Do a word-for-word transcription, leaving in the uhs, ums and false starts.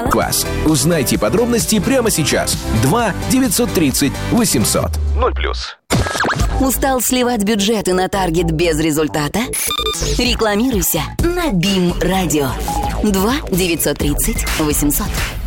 Квас. Узнайте подробности прямо сейчас. два девятьсот тридцать восемьсот. ноль плюс. Устал сливать бюджеты на таргет без результата? Рекламируйся на БИМ Радио. два девятьсот тридцать восемьсот.